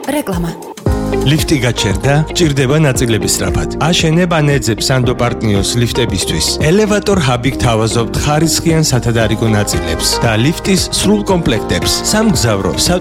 რეკლამა. ლიფტი გაჩერდა, ჭირდება ნაწილების სწრაფად. აშენებ ან ეძებ სანდო პარტნიოს ლიფტებისთვის. ელევატორ ჰაბი გთავაზობთ ხარისხიან სათადარიგო ნაწილებს და ლიფტის სრულ კომპლექტებს. სამგზავრო